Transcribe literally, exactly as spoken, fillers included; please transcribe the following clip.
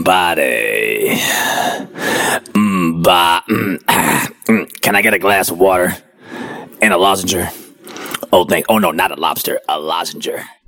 Body. Mm, ba, mm, ah, mm. Can I get a glass of water? And a lozenge? Oh, thank. Oh, no, not a lobster. A lozenge.